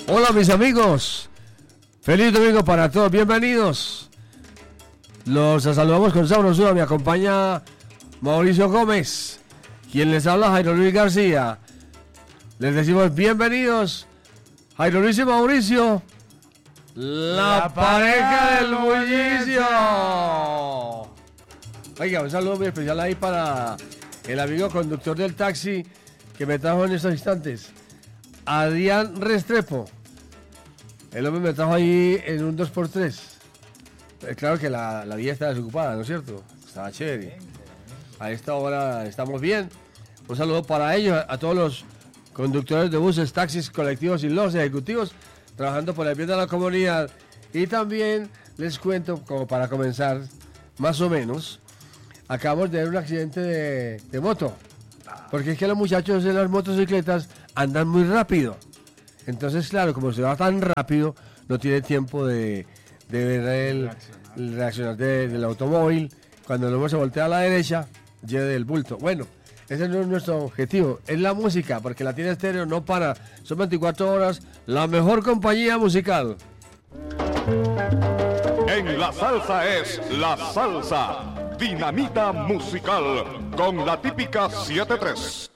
Hola mis amigos, feliz domingo para todos, bienvenidos. Los saludamos con sabrosura, me acompaña Mauricio Gómez, quien les habla Jairo Luis García. Les decimos bienvenidos, Jairo Luis y Mauricio, la pareja del bullicio. Oiga, un saludo muy especial ahí para el amigo conductor del taxi que me trajo en estos instantes, Adrián Restrepo. El hombre me trajo ahí en un 2x3. Claro que la vía está desocupada, ¿no es cierto? Estaba chévere. A esta hora estamos bien. Un saludo para ellos, a todos los conductores de buses, taxis, colectivos y los ejecutivos trabajando por el bien de la comunidad. Y también les cuento, como para comenzar, más o menos, acabamos de ver un accidente de moto. Porque es que los muchachos de las motocicletas andan muy rápido. Entonces, claro, como se va tan rápido, no tiene tiempo de ver el reaccionar del automóvil. Cuando el hombre se voltea a la derecha, lleve el bulto. Bueno, ese no es nuestro objetivo. Es la música, porque Latina Estéreo no para. Son 24 horas, la mejor compañía musical. En la salsa es la salsa. Dinamita musical con la típica 7-3.